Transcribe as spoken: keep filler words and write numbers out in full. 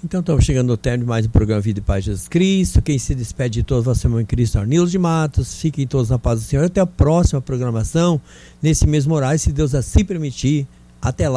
Então estamos chegando ao término de mais um programa Vida e Paz de Jesus Cristo. Quem se despede de todos você, irmão em Cristo, Arnildo de Matos. Fiquem todos na paz do Senhor. Até a próxima programação, nesse mesmo horário, se Deus assim permitir. Até lá.